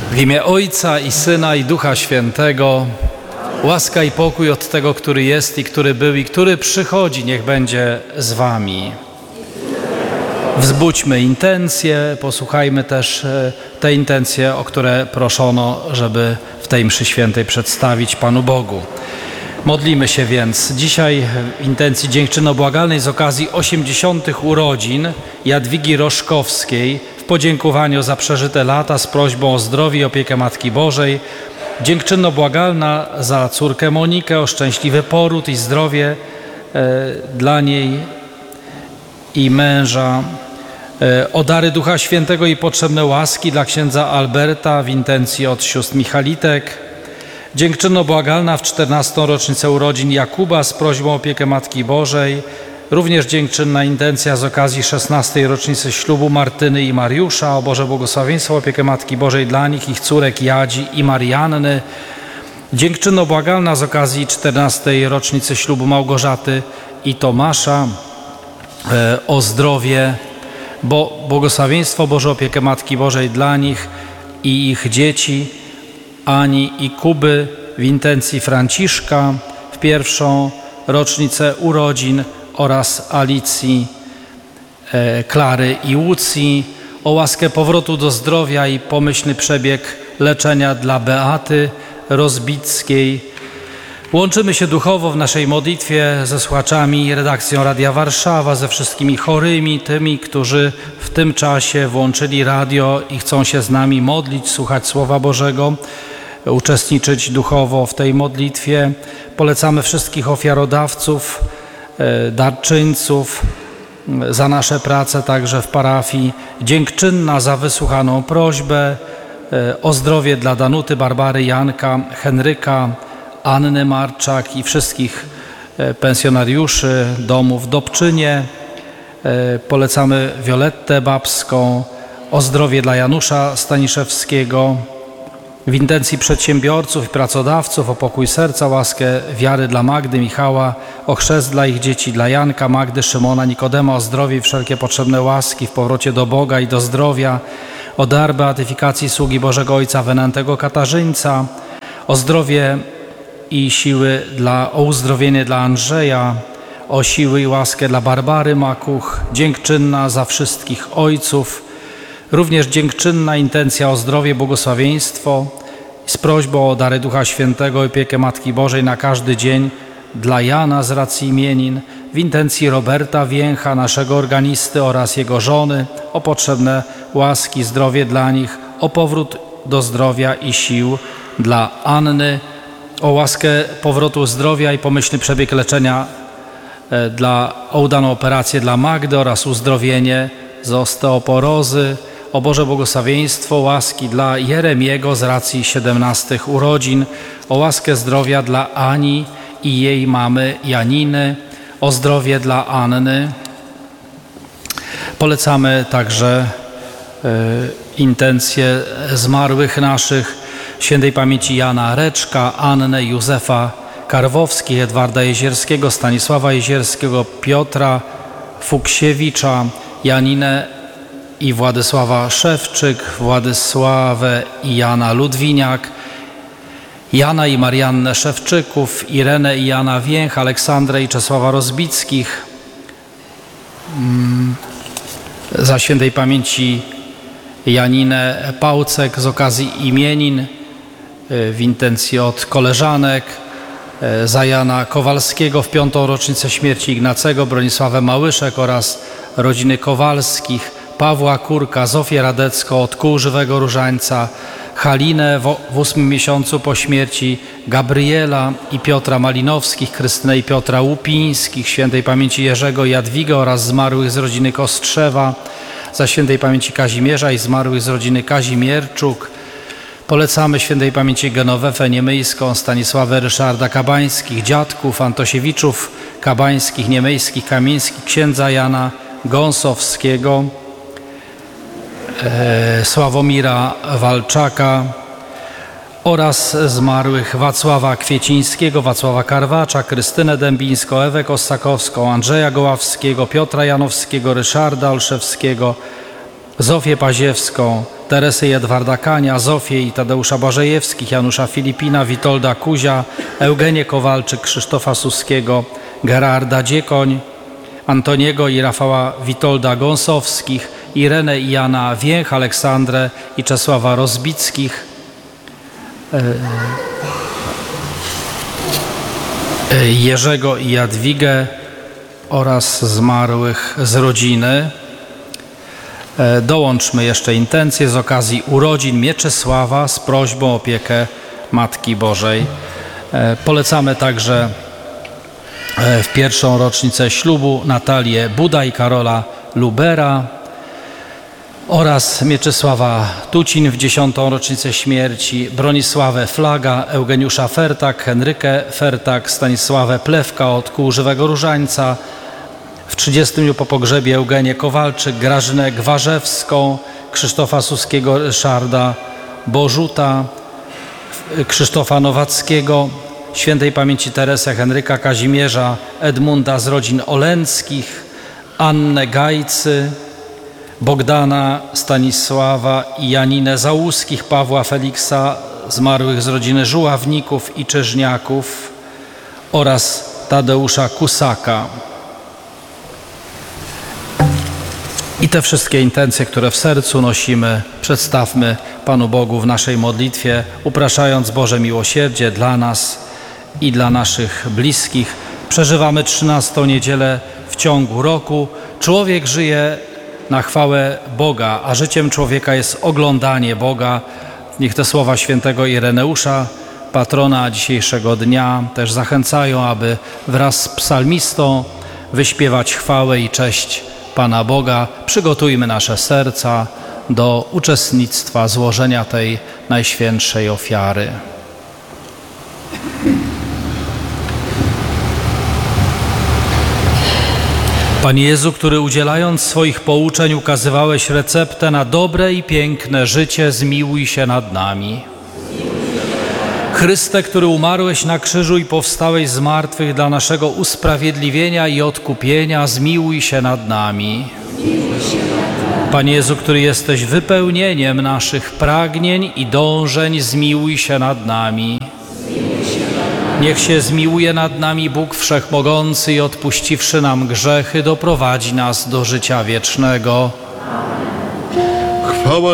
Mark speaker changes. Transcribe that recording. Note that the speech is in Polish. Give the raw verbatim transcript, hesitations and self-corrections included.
Speaker 1: W imię Ojca i Syna i Ducha Świętego, łaska i pokój od tego, który jest i który był i który przychodzi, niech będzie z wami. Wzbudźmy intencje, posłuchajmy też te intencje, o które proszono, żeby w tej mszy świętej przedstawić Panu Bogu. Modlimy się więc dzisiaj w intencji dziękczynno-błagalnej z okazji osiemdziesiątych urodzin Jadwigi Roszkowskiej w podziękowaniu za przeżyte lata z prośbą o zdrowie i opiekę Matki Bożej. Dziękczynno-błagalna za córkę Monikę o szczęśliwy poród i zdrowie e, dla niej i męża. E, o dary Ducha Świętego i potrzebne łaski dla księdza Alberta w intencji od sióstr Michalitek. Dziękczynno-błagalna w czternastą rocznicę urodzin Jakuba z prośbą o opiekę Matki Bożej. Również dziękczynna intencja z okazji szesnastej rocznicy ślubu Martyny i Mariusza o Boże błogosławieństwo, opiekę Matki Bożej dla nich, ich córek Jadzi i Marianny. Dziękczynno-błagalna z okazji czternastej rocznicy ślubu Małgorzaty i Tomasza e, o zdrowie, bo błogosławieństwo Boże, opiekę Matki Bożej dla nich i ich dzieci, Ani i Kuby w intencji Franciszka w pierwszą rocznicę urodzin oraz Alicji, e, Klary i Łucji, o łaskę powrotu do zdrowia i pomyślny przebieg leczenia dla Beaty Rozbickiej. Łączymy się duchowo w naszej modlitwie ze słuchaczami, redakcją Radia Warszawa, ze wszystkimi chorymi, tymi, którzy w tym czasie włączyli radio i chcą się z nami modlić, słuchać Słowa Bożego, uczestniczyć duchowo w tej modlitwie. Polecamy wszystkich ofiarodawców, darczyńców za nasze prace także w parafii. Dziękczynna za wysłuchaną prośbę o zdrowie dla Danuty, Barbary, Janka, Henryka, Anny Marczak i wszystkich pensjonariuszy domów w Dobczynie. Polecamy Violettę Babską, o zdrowie dla Janusza Staniszewskiego. W intencji przedsiębiorców i pracodawców o pokój serca, łaskę wiary dla Magdy, Michała, o chrzest dla ich dzieci, dla Janka, Magdy, Szymona, Nikodema, o zdrowie i wszelkie potrzebne łaski w powrocie do Boga i do zdrowia, o dar beatyfikacji sługi Bożego Ojca Wenantego Katarzyńca, o zdrowie i siły dla, o uzdrowienie dla Andrzeja, o siły i łaskę dla Barbary Makuch, dziękczynna za wszystkich ojców. Również dziękczynna intencja o zdrowie, błogosławieństwo z prośbą o dary Ducha Świętego i opiekę Matki Bożej na każdy dzień dla Jana z racji imienin, w intencji Roberta Więcha, naszego organisty oraz jego żony, o potrzebne łaski, zdrowie dla nich, o powrót do zdrowia i sił dla Anny, o łaskę powrotu zdrowia i pomyślny przebieg leczenia dla, o udaną operację dla Magdy oraz uzdrowienie z osteoporozy, o Boże błogosławieństwo, łaski dla Jeremiego z racji siedemnastych urodzin, o łaskę zdrowia dla Ani i jej mamy Janiny, o zdrowie dla Anny. Polecamy także y, intencje zmarłych naszych, świętej pamięci Jana Reczka, Annę, Józefa Karwowskich, Edwarda Jezierskiego, Stanisława Jezierskiego, Piotra Fuksiewicza, Janinę i Władysława Szewczyk, Władysławę i Jana Ludwiniak, Jana i Mariannę Szewczyków, Irenę i Jana Więch, Aleksandrę i Czesława Rozbickich, za świętej pamięci Janinę Pałcek z okazji imienin w intencji od koleżanek, za Jana Kowalskiego w piątą rocznicę śmierci Ignacego, Bronisławę Małyszek oraz rodziny Kowalskich, Pawła Kurka, Zofię Radecką od Kół Żywego Różańca, Halinę w, w ósmym miesiącu po śmierci Gabriela i Piotra Malinowskich, Krystynę i Piotra Łupińskich, świętej pamięci Jerzego i Jadwigę oraz zmarłych z rodziny Kostrzewa, za świętej pamięci Kazimierza i zmarłych z rodziny Kazimierczuk. Polecamy świętej pamięci Genowefę Niemyjską, Stanisławę Ryszarda Kabańskich, dziadków Antosiewiczów, Kabańskich, Niemyjskich, Kamińskich, księdza Jana Gąsowskiego, e, Sławomira Walczaka oraz zmarłych Wacława Kwiecińskiego, Wacława Karwacza, Krystynę Dębińską, Ewę Kostakowską, Andrzeja Goławskiego, Piotra Janowskiego, Ryszarda Olszewskiego, Zofię Paziewską, Teresy Jedwarda Kania, Zofię i Tadeusza Błażejewskich, Janusza Filipina, Witolda Kuzia, Eugenię Kowalczyk, Krzysztofa Suskiego, Gerarda Dziekoń, Antoniego i Rafała Witolda Gąsowskich, Irenę i Jana Więch, Aleksandrę i Czesława Rozbickich, Jerzego i Jadwigę oraz zmarłych z rodziny. Dołączmy jeszcze intencje z okazji urodzin Mieczysława z prośbą o opiekę Matki Bożej. Polecamy także w pierwszą rocznicę ślubu Natalię Buda i Karola Lubera oraz Mieczysława Tucin w dziesiątą rocznicę śmierci, Bronisławę Flaga, Eugeniusza Fertak, Henrykę Fertak, Stanisławę Plewka od Kół Żywego Różańca, w trzydziestym dniu po pogrzebie Eugenię Kowalczyk, Grażynę Gwarzewską, Krzysztofa Suskiego, Ryszarda Bożuta, Krzysztofa Nowackiego, świętej pamięci Teresę, Henryka Kazimierza, Edmunda z rodzin Oleńskich, Annę Gajcy, Bogdana Stanisława i Janinę Załuskich, Pawła Feliksa, zmarłych z rodziny Żuławników i Czyżniaków oraz Tadeusza Kusaka. I te wszystkie intencje, które w sercu nosimy, przedstawmy Panu Bogu w naszej modlitwie, upraszając Boże miłosierdzie dla nas i dla naszych bliskich. Przeżywamy trzynastą niedzielę w ciągu roku. Człowiek żyje na chwałę Boga, a życiem człowieka jest oglądanie Boga. Niech te słowa świętego Ireneusza, patrona dzisiejszego dnia, też zachęcają, aby wraz z psalmistą wyśpiewać chwałę i cześć Pana Boga. Przygotujmy nasze serca do uczestnictwa złożenia tej najświętszej ofiary. Panie Jezu, który udzielając swoich pouczeń ukazywałeś receptę na dobre i piękne życie, zmiłuj się nad nami. Chryste, który umarłeś na krzyżu i powstałeś z martwych dla naszego usprawiedliwienia i odkupienia, zmiłuj się nad nami. Panie Jezu, który jesteś wypełnieniem naszych pragnień i dążeń, zmiłuj się nad nami. Niech się zmiłuje nad nami Bóg Wszechmogący i odpuściwszy nam grzechy, doprowadzi nas do życia wiecznego.
Speaker 2: Chwała